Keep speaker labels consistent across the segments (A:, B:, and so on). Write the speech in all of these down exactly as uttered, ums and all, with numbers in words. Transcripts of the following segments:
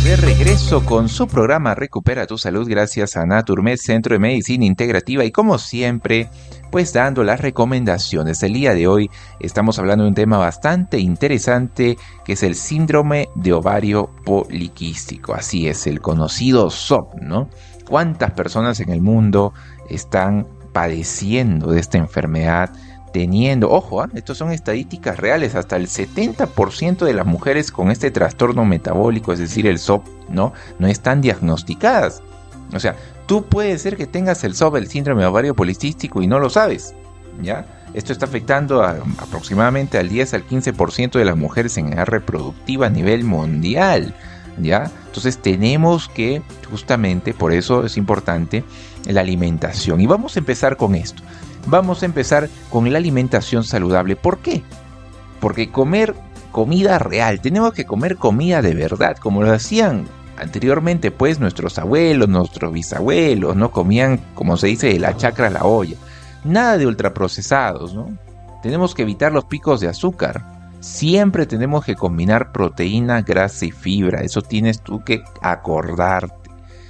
A: De regreso con su programa Recupera tu Salud gracias a Naturmed, Centro de Medicina Integrativa, y como siempre, pues dando las recomendaciones. El día de hoy estamos hablando de un tema bastante interesante que es el síndrome de ovario poliquístico. Así es, el conocido S O P, ¿no? ¿Cuántas personas en el mundo están padeciendo de esta enfermedad? Teniendo, ojo, ¿eh? Estos son estadísticas reales, hasta el setenta por ciento de las mujeres con este trastorno metabólico, es decir, el S O P, ¿no? No están diagnosticadas. O sea, tú puedes ser que tengas el S O P, el síndrome de ovario poliquístico, y no lo sabes, ¿ya? Esto está afectando a, aproximadamente al diez al quince por ciento de las mujeres en edad reproductiva a nivel mundial, ¿ya? Entonces tenemos que, justamente por eso es importante la alimentación. Y vamos a empezar con esto. Vamos a empezar con la alimentación saludable. ¿Por qué? Porque comer comida real, tenemos que comer comida de verdad, como lo hacían anteriormente, pues nuestros abuelos, nuestros bisabuelos, ¿no? Comían, como se dice, de la chacra a la olla. Nada de ultraprocesados, ¿no? Tenemos que evitar los picos de azúcar. Siempre tenemos que combinar proteína, grasa y fibra. Eso tienes tú que acordarte.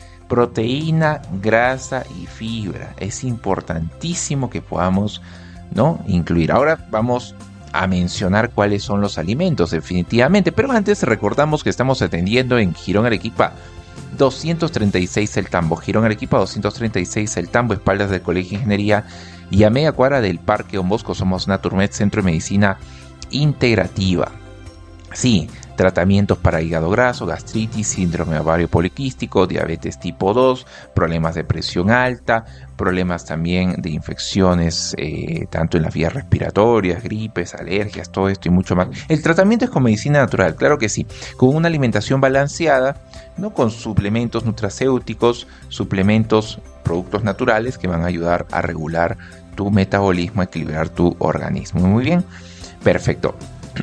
A: Proteína, grasa y fibra. Es importantísimo que podamos, ¿no?, incluir. Ahora vamos a mencionar cuáles son los alimentos, definitivamente. Pero antes recordamos que estamos atendiendo en Girón Arequipa doscientos treinta y seis El Tambo. Girón Arequipa doscientos treinta y seis El Tambo, espaldas del Colegio de Ingeniería y a media cuadra del Parque Don Bosco. Somos Naturmed, Centro de Medicina Integrativa. Sí, tratamientos para hígado graso, gastritis, síndrome de ovario poliquístico, diabetes tipo dos, problemas de presión alta, problemas también de infecciones, eh, tanto en las vías respiratorias, gripes, alergias, todo esto y mucho más. El tratamiento es con medicina natural, claro que sí, con una alimentación balanceada, ¿no?, con suplementos nutracéuticos, suplementos, productos naturales que van a ayudar a regular tu metabolismo, a equilibrar tu organismo. Muy bien, perfecto.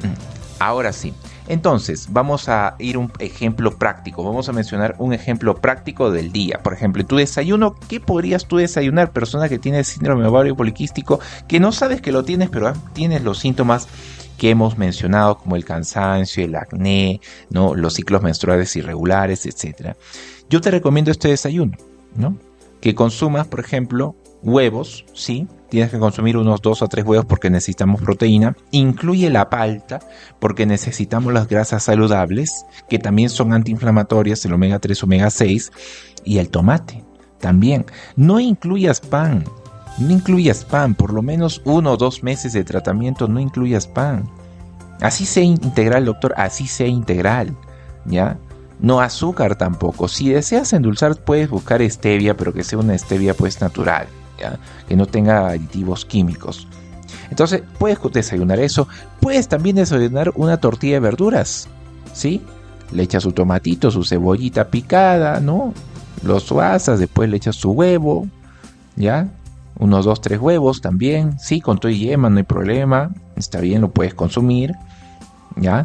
A: Ahora sí, entonces vamos a ir a un ejemplo práctico. Vamos a mencionar un ejemplo práctico del día. Por ejemplo, en tu desayuno, ¿qué podrías tú desayunar? Persona que tiene síndrome de ovario poliquístico, que no sabes que lo tienes, pero tienes los síntomas que hemos mencionado, como el cansancio, el acné, ¿no?, los ciclos menstruales irregulares, etcétera. Yo te recomiendo este desayuno, ¿no?, que consumas, por ejemplo, huevos, ¿sí? Tienes que consumir unos dos o tres huevos porque necesitamos proteína. Incluye la palta porque necesitamos las grasas saludables, que también son antiinflamatorias, el omega tres, omega seis, y el tomate también. No incluyas pan, no incluyas pan, por lo menos uno o dos meses de tratamiento no incluyas pan. Así sea integral, doctor, así sea integral, ¿ya? No azúcar tampoco. Si deseas endulzar, puedes buscar stevia, pero que sea una stevia pues natural, ¿ya?, que no tenga aditivos químicos. Entonces puedes desayunar eso. Puedes también desayunar una tortilla de verduras, ¿sí? Le echas su tomatito, su cebollita picada, ¿no? Los asas, después le echas su huevo, ¿ya? Unos dos, tres huevos también, sí, con todo y yema, no hay problema. Está bien, lo puedes consumir, ¿ya?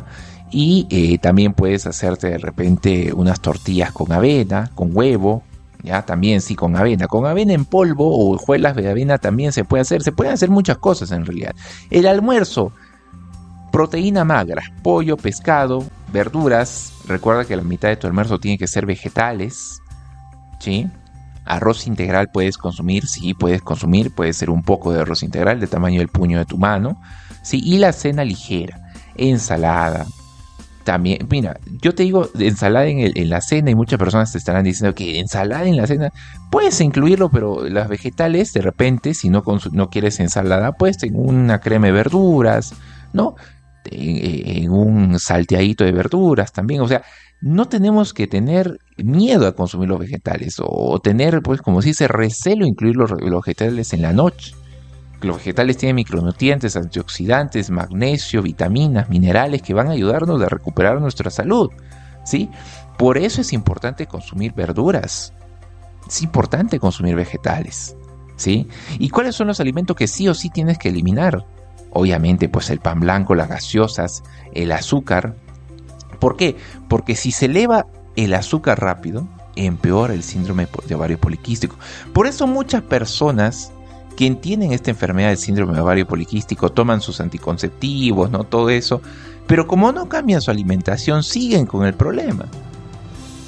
A: Y eh, también puedes hacerte de repente unas tortillas con avena, con huevo, ya, también sí, con avena, con avena en polvo o hojuelas de avena también se puede hacer, se pueden hacer muchas cosas en realidad. El almuerzo, proteína magra, pollo, pescado, verduras. Recuerda que la mitad de tu almuerzo tiene que ser vegetales, ¿sí? Arroz integral puedes consumir, sí, puedes consumir, puede ser un poco de arroz integral del tamaño del puño de tu mano, ¿sí? Y la cena ligera, ensalada. También, mira, yo te digo ensalada en, el, en la cena, y muchas personas te estarán diciendo que ensalada en la cena, puedes incluirlo, pero las vegetales, de repente, si no, consu- no quieres ensalada, pues en una crema de verduras, ¿no? En, en un salteadito de verduras también. O sea, no tenemos que tener miedo a consumir los vegetales, o, o tener, pues, como se dice, recelo incluir los, los vegetales en la noche. Los vegetales tienen micronutrientes, antioxidantes, magnesio, vitaminas, minerales que van a ayudarnos a recuperar nuestra salud, ¿sí? Por eso es importante consumir verduras. Es importante consumir vegetales, ¿sí? ¿Y cuáles son los alimentos que sí o sí tienes que eliminar? Obviamente, pues el pan blanco, las gaseosas, el azúcar. ¿Por qué? Porque si se eleva el azúcar rápido, empeora el síndrome de ovario poliquístico. Por eso muchas personas que tienen esta enfermedad del síndrome de ovario poliquístico toman sus anticonceptivos, ¿no? Todo eso, pero como no cambian su alimentación, siguen con el problema.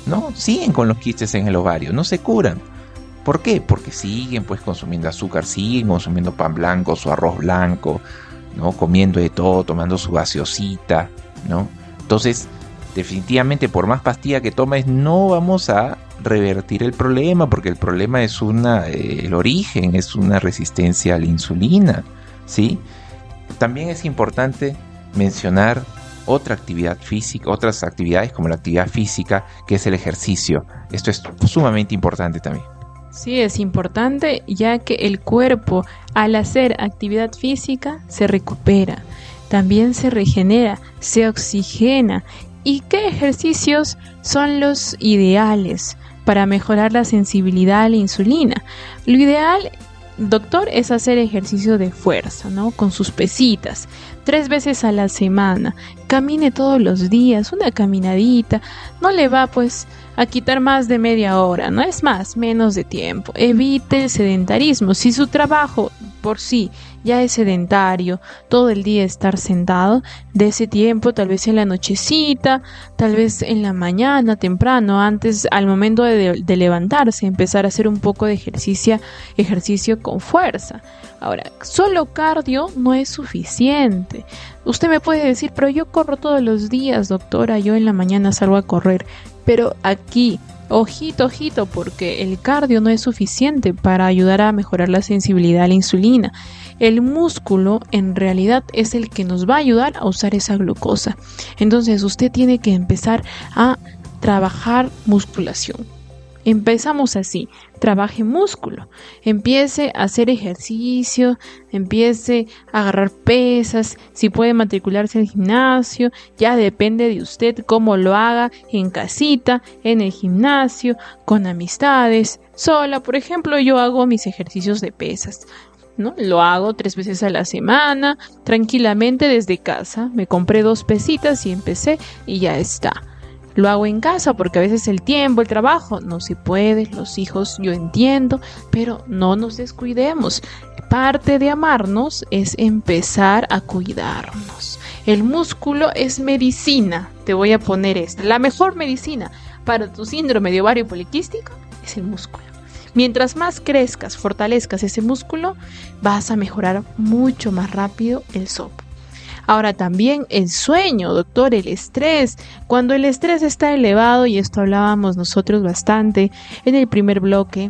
A: ¿no? Siguen con los quistes en el ovario, no se curan. ¿Por qué? Porque siguen pues consumiendo azúcar, siguen consumiendo pan blanco, su arroz blanco, ¿no? Comiendo de todo, tomando su gaseosita, ¿no? Entonces, definitivamente por más pastilla que tomes no vamos a revertir el problema, porque el problema es una, eh, el origen es una resistencia a la insulina, ¿sí? También es importante mencionar otra actividad física, otras actividades como la actividad física, que es el ejercicio. Esto es sumamente importante también.
B: Sí, es importante, ya que el cuerpo al hacer actividad física se recupera, también se regenera, se oxigena. ¿Y qué ejercicios son los ideales para mejorar la sensibilidad a la insulina? Lo ideal, doctor, es hacer ejercicio de fuerza, ¿no? Con sus pesitas, tres veces a la semana. Camine todos los días, una caminadita. No le va pues a quitar más de media hora, no es más, menos de tiempo. Evite el sedentarismo. Si su trabajo por sí ya es sedentario, todo el día estar sentado, de ese tiempo, tal vez en la nochecita, tal vez en la mañana, temprano, antes, al momento de, de levantarse, empezar a hacer un poco de ejercicio, ejercicio con fuerza. Ahora, solo cardio no es suficiente. Usted me puede decir, pero yo corro todos los días, doctora, yo en la mañana salgo a correr. Pero aquí, ojito, ojito, porque el cardio no es suficiente para ayudar a mejorar la sensibilidad a la insulina. El músculo en realidad es el que nos va a ayudar a usar esa glucosa. Entonces usted tiene que empezar a trabajar musculación. Empezamos así, trabaje músculo, empiece a hacer ejercicio, empiece a agarrar pesas, si puede matricularse al gimnasio, ya depende de usted cómo lo haga, en casita, en el gimnasio, con amistades, sola. Por ejemplo, yo hago mis ejercicios de pesas, ¿no? Lo hago tres veces a la semana, tranquilamente desde casa, me compré dos pesitas y empecé y ya está. Lo hago en casa porque a veces el tiempo, el trabajo, no se puede, los hijos, yo entiendo, pero no nos descuidemos. Parte de amarnos es empezar a cuidarnos. El músculo es medicina, te voy a poner esta. La mejor medicina para tu síndrome de ovario poliquístico es el músculo. Mientras más crezcas, fortalezcas ese músculo, vas a mejorar mucho más rápido el S O P. Ahora también el sueño, doctor, el estrés. Cuando el estrés está elevado, y esto hablábamos nosotros bastante en el primer bloque,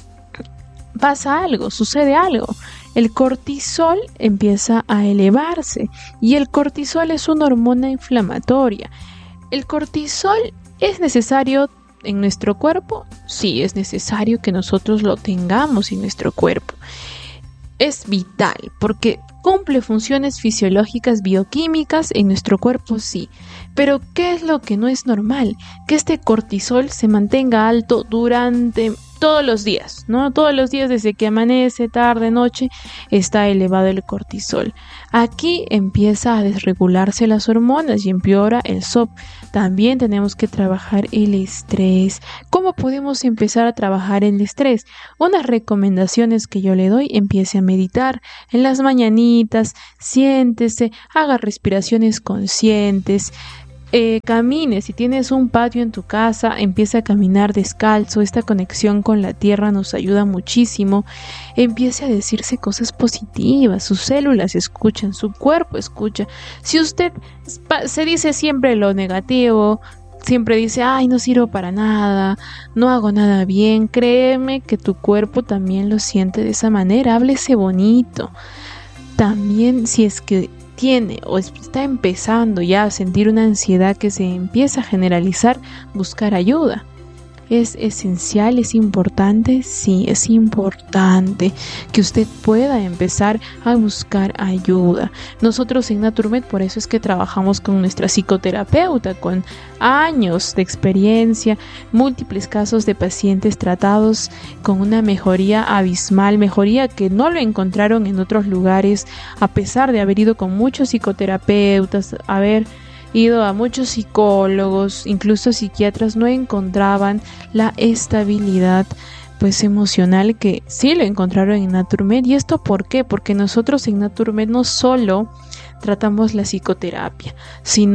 B: pasa algo, sucede algo. El cortisol empieza a elevarse y el cortisol es una hormona inflamatoria. ¿El cortisol es necesario en nuestro cuerpo? Sí, es necesario que nosotros lo tengamos en nuestro cuerpo. Es vital porque cumple funciones fisiológicas bioquímicas en nuestro cuerpo, sí. Pero ¿qué es lo que no es normal? Que este cortisol se mantenga alto durante todos los días, ¿no? Todos los días desde que amanece, tarde, noche, está elevado el cortisol. Aquí empieza a desregularse las hormonas y empeora el S O P. También tenemos que trabajar el estrés. ¿Cómo podemos empezar a trabajar el estrés? Unas recomendaciones que yo le doy: empiece a meditar en las mañanitas, siéntese, haga respiraciones conscientes. Eh, camine, si tienes un patio en tu casa, empieza a caminar descalzo. Esta conexión con la tierra nos ayuda muchísimo. Empiece a decirse cosas positivas, sus células escuchan, su cuerpo escucha. Si usted se dice siempre lo negativo, siempre dice, ay, no sirvo para nada, no hago nada bien, créeme que tu cuerpo también lo siente de esa manera. Háblese bonito. También, si es que tiene o está empezando ya a sentir una ansiedad que se empieza a generalizar, buscar ayuda. ¿Es esencial? ¿Es importante? Sí, es importante que usted pueda empezar a buscar ayuda. Nosotros en Naturmed, por eso es que trabajamos con nuestra psicoterapeuta, con años de experiencia, múltiples casos de pacientes tratados con una mejoría abismal, mejoría que no lo encontraron en otros lugares, a pesar de haber ido con muchos psicoterapeutas, haber ido a muchos psicólogos, incluso psiquiatras, no encontraban la estabilidad pues emocional que sí lo encontraron en Naturmed. ¿Y esto por qué? Porque nosotros en Naturmed no solo tratamos la psicoterapia, sino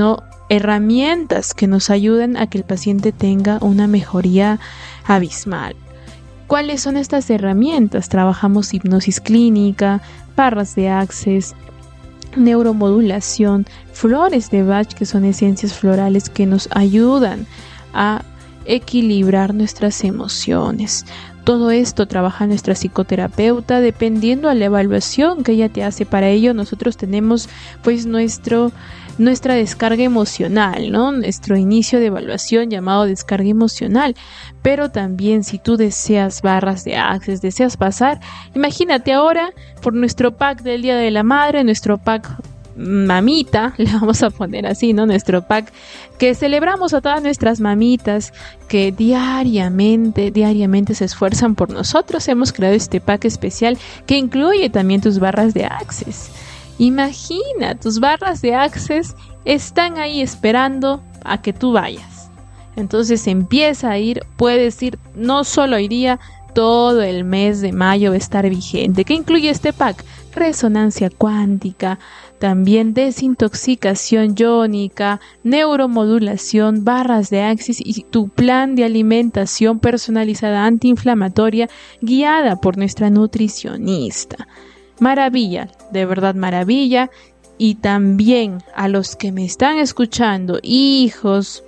B: herramientas que nos ayudan a que el paciente tenga una mejoría abismal. ¿Cuáles son estas herramientas? Trabajamos hipnosis clínica, barras de Access, neuromodulación, flores de Bach, que son esencias florales que nos ayudan a equilibrar nuestras emociones. Todo esto trabaja nuestra psicoterapeuta dependiendo a la evaluación que ella te hace. Para ello nosotros tenemos pues nuestro, nuestra descarga emocional, ¿no? Nuestro inicio de evaluación llamado descarga emocional. Pero también si tú deseas barras de Access, deseas pasar, imagínate ahora por nuestro pack del Día de la Madre, nuestro pack mamita, le vamos a poner así, ¿no? Nuestro pack que celebramos a todas nuestras mamitas que diariamente, diariamente se esfuerzan por nosotros. Hemos creado este pack especial que incluye también tus barras de Access. Imagina, tus barras de Access están ahí esperando a que tú vayas. Entonces empieza a ir, puedes ir, no solo hoy día, todo el mes de mayo va a estar vigente. ¿Qué incluye este pack? Resonancia cuántica, también desintoxicación iónica, neuromodulación, barras de Access y tu plan de alimentación personalizada antiinflamatoria guiada por nuestra nutricionista. Maravilla, de verdad maravilla. Y también a los que me están escuchando, hijos,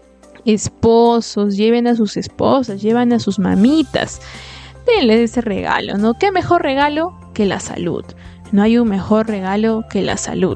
B: esposos, lleven a sus esposas, lleven a sus mamitas, denles ese regalo, ¿no? ¿Qué mejor regalo que la salud? No hay un mejor regalo que la salud.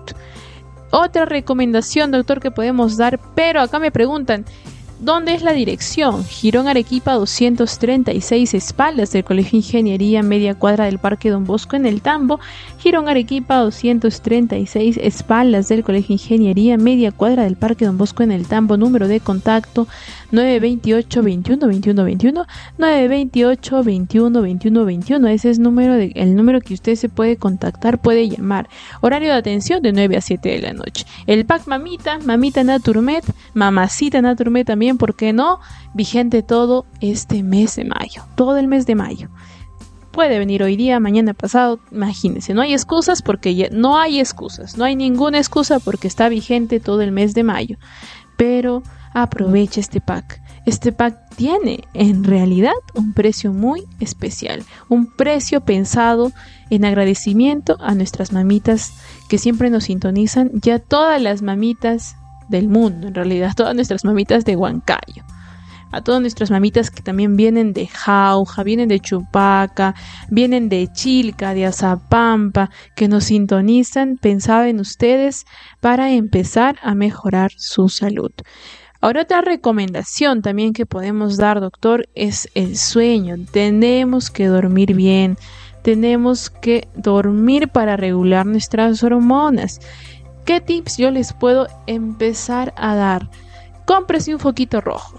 B: Otra recomendación, doctor, que podemos dar, pero acá me preguntan, ¿dónde es la dirección? Girón Arequipa doscientos treinta y seis, espaldas del Colegio de Ingeniería, media cuadra del Parque Don Bosco en el Tambo. Girón Arequipa doscientos treinta y seis, espaldas del Colegio de Ingeniería, media cuadra del Parque Don Bosco en el Tambo. Número de contacto nueve dos ocho, veintiuno, veintiuno, veintiuno, nueve dos ocho, veintiuno, veintiuno, veintiuno. Ese es número de, el número que usted se puede contactar, puede llamar. Horario de atención de nueve a siete de la noche. El pack Mamita, Mamita Naturmed, Mamacita Naturmed también, ¿por qué no? Vigente todo este mes de mayo, todo el mes de mayo. Puede venir hoy día, mañana, pasado, imagínense, no hay excusas porque ya, no hay excusas, no hay ninguna excusa porque está vigente todo el mes de mayo. Pero aprovecha este pack. Este pack tiene en realidad un precio muy especial, un precio pensado en agradecimiento a nuestras mamitas que siempre nos sintonizan, ya todas las mamitas del mundo, en realidad todas nuestras mamitas de Huancayo, a todas nuestras mamitas que también vienen de Jauja, vienen de Chupaca, vienen de Chilca, de Azapampa, que nos sintonizan, pensaba en ustedes para empezar a mejorar su salud. Ahora, otra recomendación también que podemos dar, doctor, es el sueño. Tenemos que dormir bien, tenemos que dormir para regular nuestras hormonas. ¿Qué tips yo les puedo empezar a dar? Cómprese un foquito rojo.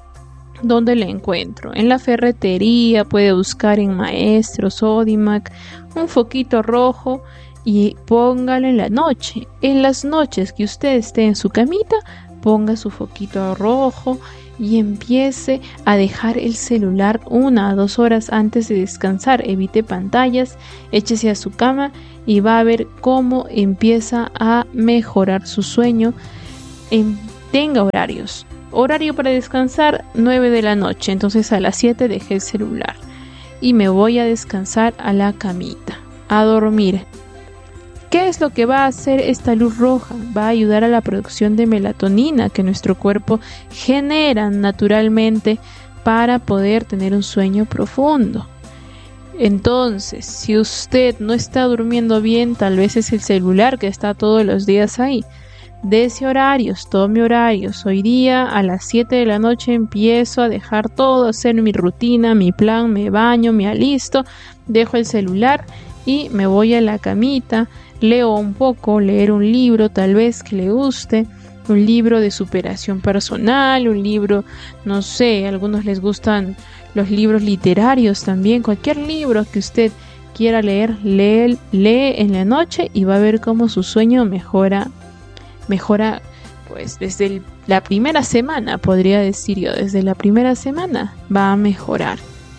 B: ¿Dónde lo encuentro? En la ferretería, puede buscar en Maestro, Sodimac, un foquito rojo y póngalo en la noche. En las noches que usted esté en su camita, ponga su foquito rojo y empiece a dejar el celular una a dos horas antes de descansar. Evite pantallas, échese a su cama y va a ver cómo empieza a mejorar su sueño. En, tenga horarios. Horario para descansar, nueve de la noche. Entonces a las siete dejé el celular y me voy a descansar a la camita, a dormir. ¿Qué es lo que va a hacer esta luz roja? Va a ayudar a la producción de melatonina que nuestro cuerpo genera naturalmente para poder tener un sueño profundo. Entonces, si usted no está durmiendo bien, tal vez es el celular que está todos los días ahí. Dese horarios, tome horarios. Hoy día a las siete de la noche empiezo a dejar todo, a hacer mi rutina, mi plan, me baño, me alisto, dejo el celular y me voy a la camita. Leo un poco, leer un libro tal vez que le guste, un libro de superación personal, un libro, no sé, a algunos les gustan los libros literarios también, cualquier libro que usted quiera leer, lee, lee en la noche y va a ver cómo su sueño mejora, mejora pues desde el, la primera semana, podría decir yo, desde la primera semana va a mejorar.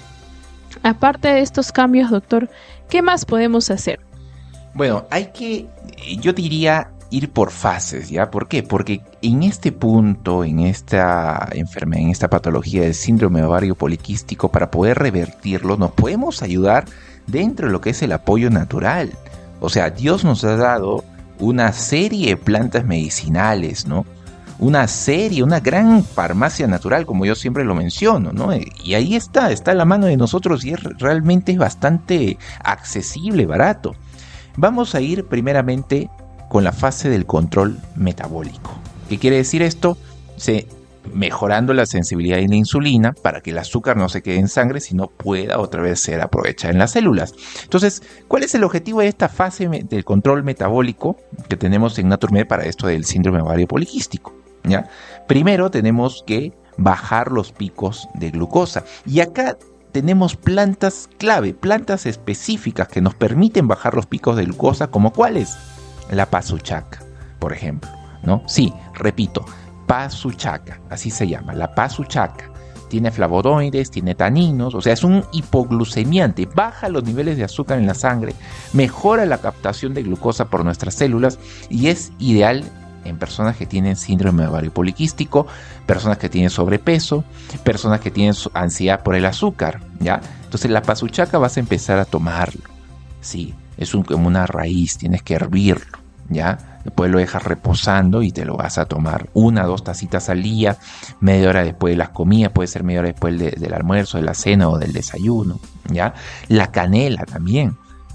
B: Aparte de estos cambios, doctor, ¿qué más podemos hacer?
A: Bueno, hay que, yo diría, ir por fases, ¿ya? ¿Por qué? Porque en este punto, en esta enfermedad, en esta patología del síndrome ovario poliquístico, para poder revertirlo, nos podemos ayudar dentro de lo que es el apoyo natural. O sea, Dios nos ha dado una serie de plantas medicinales, ¿no? Una serie, una gran farmacia natural, como yo siempre lo menciono, ¿no? Y ahí está, está a la mano de nosotros y es realmente bastante accesible, barato. Vamos a ir primeramente con la fase del control metabólico. ¿Qué quiere decir esto? Se, mejorando la sensibilidad de la insulina para que el azúcar no se quede en sangre, sino pueda otra vez ser aprovechada en las células. Entonces, ¿cuál es el objetivo de esta fase del control metabólico que tenemos en Naturmed para esto del síndrome ovario poliquístico? ¿Ya? Primero tenemos que bajar los picos de glucosa. Y acá tenemos plantas clave, plantas específicas que nos permiten bajar los picos de glucosa, como cuáles. La pasuchaca, por ejemplo, ¿no? Sí, repito, pasuchaca, así se llama, la pasuchaca. Tiene flavonoides, tiene taninos, o sea, es un hipoglucemiante, baja los niveles de azúcar en la sangre, mejora la captación de glucosa por nuestras células y es ideal en personas que tienen síndrome ovario poliquístico, personas que tienen sobrepeso, personas que tienen ansiedad por el azúcar, ¿ya? Entonces la pasuchaca vas a empezar a tomarlo, sí, es un, como una raíz, tienes que hervirlo, ¿ya? Después lo dejas reposando y te lo vas a tomar una o dos tacitas al día, media hora después de las comidas, puede ser media hora después de, del almuerzo, de la cena o del desayuno, ¿ya? La canela también.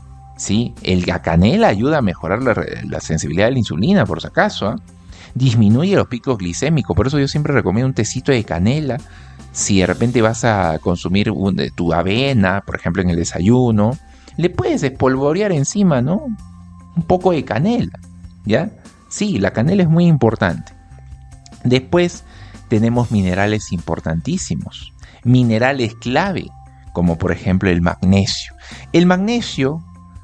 A: Sí, el, la canela ayuda a mejorar la, la sensibilidad de la insulina, por si acaso, ¿eh? Disminuye los picos glicémicos, por eso yo siempre recomiendo un tecito de canela. Si de repente vas a consumir un, tu avena, por ejemplo en el desayuno, le puedes espolvorear encima, ¿no? Un poco de canela, ¿ya? Sí, la canela es muy importante. Después tenemos minerales importantísimos, minerales clave, como por ejemplo el magnesio. El magnesio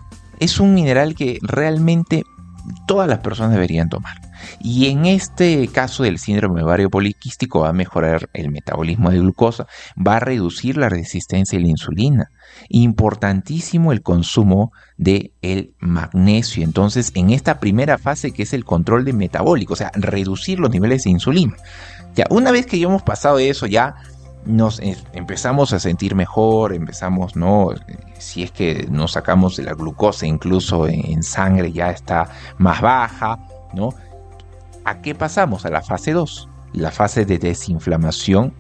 A: es un mineral que realmente todas las personas deberían tomar. Y en este caso del síndrome ovario poliquístico va a mejorar el metabolismo de glucosa, va a reducir la resistencia a la insulina. Importantísimo el consumo del magnesio. Entonces, en esta primera fase que es el control de metabólico, o sea, reducir los niveles de insulina. Ya, una vez que ya hemos pasado eso, ya nos eh, empezamos a sentir mejor, empezamos, ¿no? Si es que nos sacamos de la glucosa, incluso en, en sangre ya está más baja, ¿no? ¿A qué pasamos? A la fase dos, la fase de desinflamación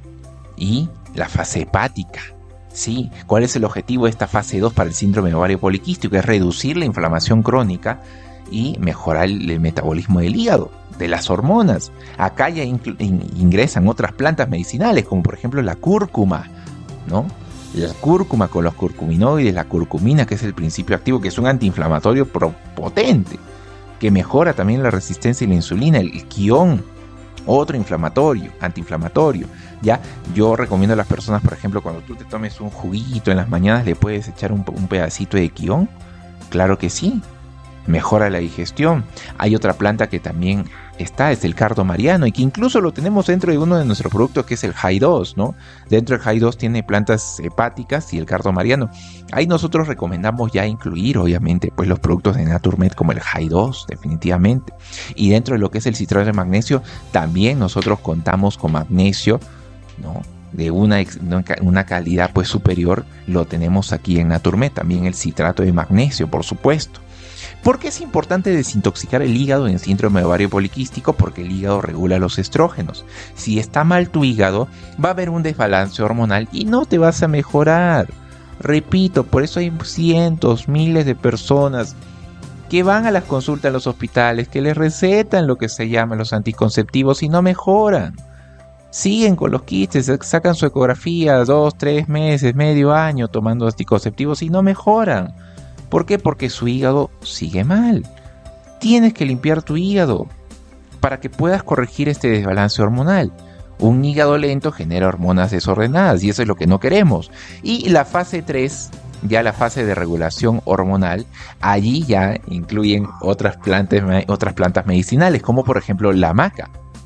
A: y la fase hepática. ¿Sí? ¿Cuál es el objetivo de esta fase dos para el síndrome ovario poliquístico? Es reducir la inflamación crónica y mejorar el, el metabolismo del hígado, de las hormonas. Acá ya in- ingresan otras plantas medicinales, como por ejemplo la cúrcuma, ¿no? La cúrcuma con los curcuminoides, la curcumina, que es el principio activo, que es un antiinflamatorio potente, que mejora también la resistencia a la insulina. El quión, otro inflamatorio, antiinflamatorio. Ya, yo recomiendo a las personas, por ejemplo, cuando tú te tomes un juguito en las mañanas, le puedes echar un, un pedacito de quión. Claro que sí. Mejora la digestión. Hay otra planta que también está, es el cardo mariano, y que incluso lo tenemos dentro de uno de nuestros productos, que es el High dos, ¿no? Dentro del High dos tiene plantas hepáticas y el cardo mariano. Ahí nosotros recomendamos ya incluir, obviamente, pues los productos de Naturmed como el High dos, definitivamente. Y dentro de lo que es el citrato de magnesio, también nosotros contamos con magnesio, ¿no? De una, una calidad pues superior, lo tenemos aquí en Naturmed. También el citrato de magnesio, por supuesto. ¿Por qué es importante desintoxicar el hígado en síndrome ovario poliquístico? Porque el hígado regula los estrógenos. Si está mal tu hígado, va a haber un desbalance hormonal y no te vas a mejorar. Repito, por eso hay cientos, miles de personas que van a las consultas en los hospitales, que les recetan lo que se llama los anticonceptivos y no mejoran. Siguen con los quistes, sacan su ecografía dos, tres meses, medio año tomando anticonceptivos y no mejoran. ¿Por qué? Porque su hígado sigue mal. Tienes que limpiar tu hígado para que puedas corregir este desbalance hormonal. Un hígado lento genera hormonas desordenadas y eso es lo que no queremos. Y la fase tres, ya la fase de regulación hormonal, allí ya incluyen otras plantas, otras plantas medicinales, como por ejemplo la maca.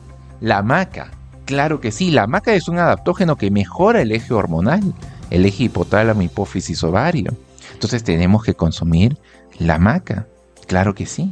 A: La maca, claro que sí, la maca es un adaptógeno que mejora el eje hormonal, el eje hipotálamo, hipófisis, ovario. Entonces tenemos que consumir la maca, claro que sí.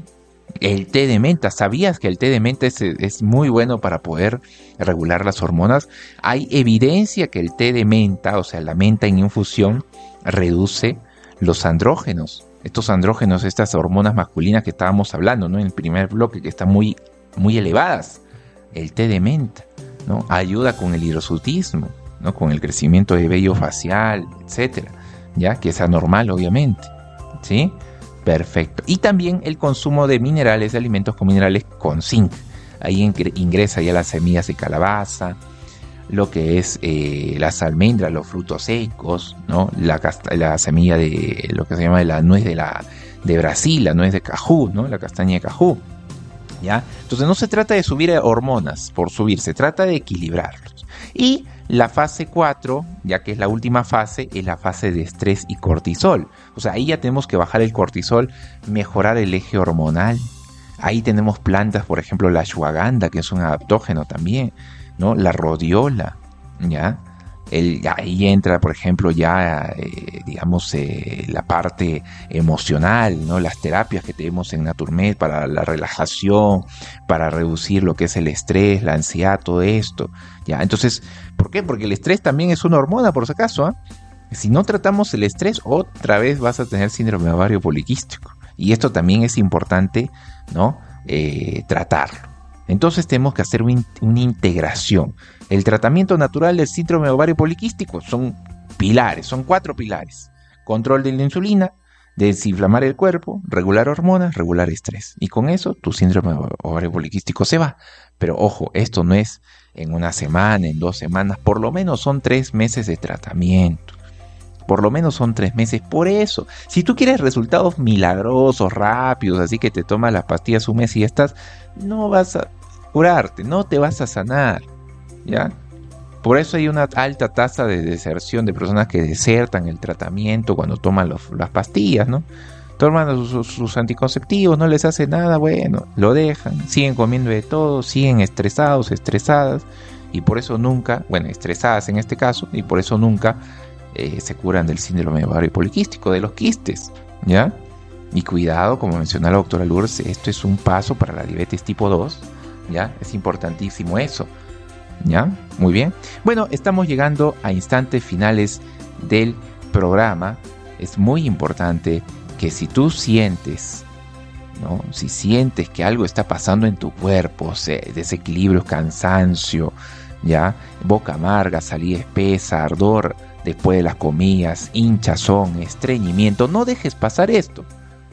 A: El té de menta, ¿sabías que el té de menta es, es muy bueno para poder regular las hormonas? Hay evidencia que el té de menta, o sea, la menta en infusión, reduce los andrógenos. Estos andrógenos, estas hormonas masculinas que estábamos hablando, ¿no? En el primer bloque, que están muy, muy elevadas. El té de menta, ¿no? Ayuda con el hirsutismo, ¿no? Con el crecimiento de vello facial, etcétera, ¿ya? Que es anormal, obviamente, ¿sí? Perfecto. Y también el consumo de minerales, de alimentos con minerales con zinc. Ahí ingresa ya las semillas de calabaza, lo que es eh, las almendras, los frutos secos, ¿no? La, la semilla de lo que se llama la nuez de, la, de Brasil, la nuez de cajú, ¿no? La castaña de cajú, ¿ya? Entonces no se trata de subir hormonas por subir, se trata de equilibrarlos. Y la fase cuatro, ya que es la última fase, es la fase de estrés y cortisol. O sea, ahí ya tenemos que bajar el cortisol, mejorar el eje hormonal. Ahí tenemos plantas, por ejemplo, la ashwagandha, que es un adaptógeno también, ¿no? La rhodiola, ¿ya? El, ahí entra, por ejemplo, ya, eh, digamos, eh, la parte emocional, ¿no? Las terapias que tenemos en Naturmed para la relajación, para reducir lo que es el estrés, la ansiedad, todo esto, ¿ya? Entonces, ¿por qué? Porque el estrés también es una hormona, por si acaso, ¿eh? Si no tratamos el estrés, otra vez vas a tener síndrome ovario poliquístico. Y esto también es importante, ¿no? Eh, tratarlo. Entonces tenemos que hacer un, una integración. El tratamiento natural del síndrome ovario poliquístico son pilares, son cuatro pilares. Control de la insulina, desinflamar el cuerpo, regular hormonas, regular estrés. Y con eso tu síndrome ovario poliquístico se va. Pero ojo, esto no es en una semana, en dos semanas, por lo menos son tres meses de tratamiento. Por lo menos son tres meses. Por eso, si tú quieres resultados milagrosos, rápidos, así que te tomas las pastillas un mes y ya estás, no vas a curarte, no te vas a sanar, ¿ya? Por eso hay una alta tasa de deserción de personas que desertan el tratamiento cuando toman los, las pastillas, ¿no? Toman sus, sus anticonceptivos, no les hace nada, bueno, lo dejan, siguen comiendo de todo, siguen estresados, estresadas, y por eso nunca, bueno, estresadas en este caso, y por eso nunca Eh, se curan del síndrome ovario poliquístico, de los quistes, ¿ya? Y cuidado, como mencionó la doctora Lourdes, esto es un paso para la diabetes tipo dos, ¿ya? Es importantísimo eso, ¿ya? Muy bien. Bueno, estamos llegando a instantes finales del programa. Es muy importante que si tú sientes, ¿no? Si sientes que algo está pasando en tu cuerpo, o sea, desequilibrio, cansancio, ¿ya? Boca amarga, salida espesa, ardor después de las comidas, hinchazón, estreñimiento, no dejes pasar esto.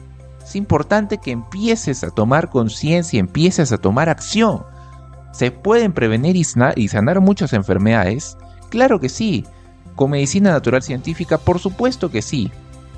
A: Es importante que empieces a tomar conciencia, empieces a tomar acción. ¿Se pueden prevenir y sanar, y sanar muchas enfermedades? Claro que sí. ¿Con medicina natural científica? Por supuesto que sí.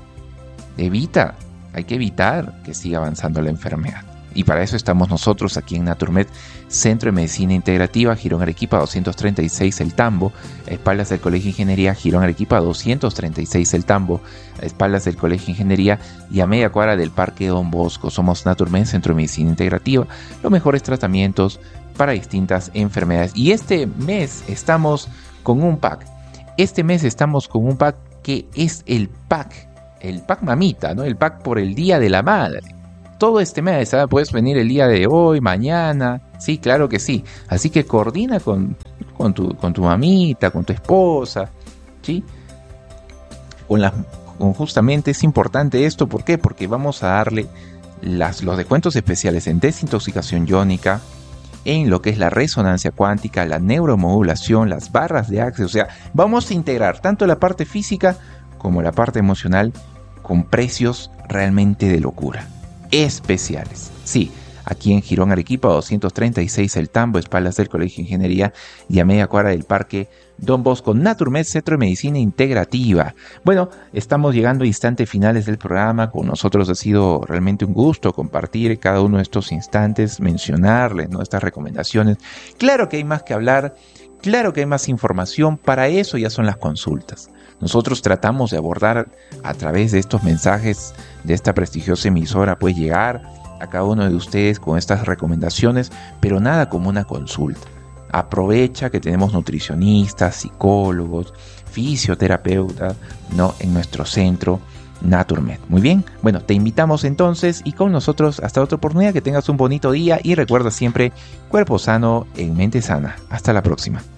A: Evita, hay que evitar que siga avanzando la enfermedad. Y para eso estamos nosotros aquí en Naturmed, Centro de Medicina Integrativa, Girón Arequipa doscientos treinta y seis El Tambo, a espaldas del Colegio de Ingeniería, Girón Arequipa doscientos treinta y seis El Tambo, a espaldas del Colegio de Ingeniería y a media cuadra del Parque Don Bosco. Somos Naturmed, Centro de Medicina Integrativa, los mejores tratamientos para distintas enfermedades. Y este mes estamos con un pack, este mes estamos con un pack que es el pack, el pack mamita, ¿no? El pack por el Día de la Madre. Todo este mes, ¿sabes? Puedes venir el día de hoy, mañana, sí, claro que sí. Así que coordina con, con, tu, con tu mamita, con tu esposa, ¿sí? Con las, con justamente es importante esto, ¿por qué? Porque vamos a darle las, los descuentos especiales en desintoxicación iónica, en lo que es la resonancia cuántica, la neuromodulación, las barras de Access. O sea, vamos a integrar tanto la parte física como la parte emocional con precios realmente de locura. Especiales, sí, aquí en Girón Arequipa doscientos treinta y seis El Tambo, espaldas del Colegio de Ingeniería y a media cuadra del Parque Don Bosco. Naturmed, Centro de Medicina Integrativa. Bueno, estamos llegando a instantes finales del programa. Con nosotros ha sido realmente un gusto compartir cada uno de estos instantes, mencionarles, ¿no?, estas recomendaciones. Claro que hay más que hablar, claro que hay más información, para eso ya son las consultas. Nosotros tratamos de abordar a través de estos mensajes de esta prestigiosa emisora, pues llegar a cada uno de ustedes con estas recomendaciones, pero nada como una consulta. Aprovecha que tenemos nutricionistas, psicólogos, fisioterapeutas, ¿no?, en nuestro centro, Naturmed. Muy bien, bueno, te invitamos entonces y con nosotros hasta otra oportunidad. Que tengas un bonito día y recuerda siempre, cuerpo sano en mente sana. Hasta la próxima.